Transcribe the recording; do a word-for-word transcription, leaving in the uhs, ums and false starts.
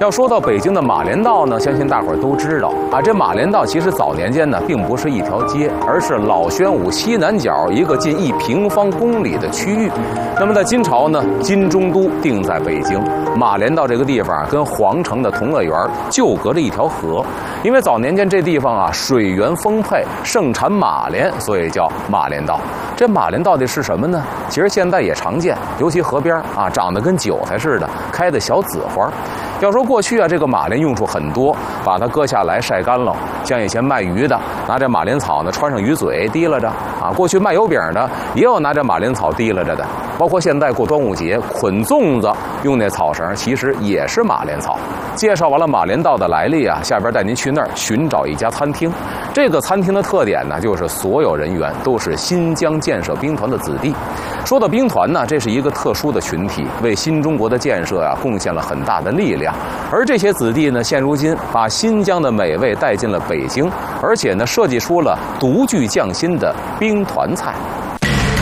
要说到北京的马连道呢，相信大伙儿都知道啊。这马连道其实早年间呢，并不是一条街，而是老宣武西南角一个近一平方公里的区域。那么在金朝呢，金中都定在北京，马连道这个地方跟皇城的同乐园就隔着一条河。因为早年间这地方啊，水源丰沛，盛产马莲，所以叫马连道。这马莲到底是什么呢？其实现在也常见，尤其河边啊，长得跟韭菜似的，开的小紫花。要说过去啊，这个马莲用处很多，把它割下来晒干了，像以前卖鱼的，拿这马莲草呢穿上鱼嘴提拉着啊。过去卖油饼的也有拿着马莲草提拉着的，包括现在过端午节捆粽子用那草绳，其实也是马莲草。介绍完了马连道的来历啊，下边带您去那儿寻找一家餐厅。这个餐厅的特点呢，就是所有人员都是新疆建设兵团的子弟。说到兵团呢，这是一个特殊的群体，为新中国的建设啊贡献了很大的力量。而这些子弟呢，现如今把新疆的美味带进了北京，而且呢，设计出了独具匠心的兵团菜。